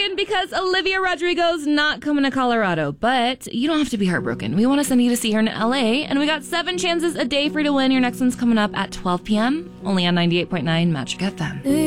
heartbroken because Olivia Rodrigo's not coming to Colorado, but you don't have to be heartbroken. We want to send you to see her in LA, and we got 7 chances a day for you to win. Your next one's coming up at 12 p.m. only on 98.9 Magic FM.